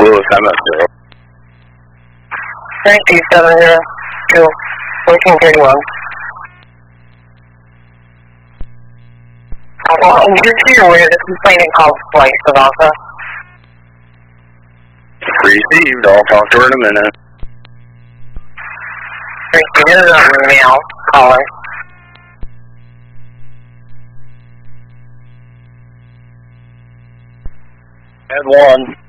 Louis, MS0. 9270 1431. Well, just so you're aware, the complainant called twice, Savanta. Received. I'll talk to her in a minute. Thank you. This is a male caller. Had one.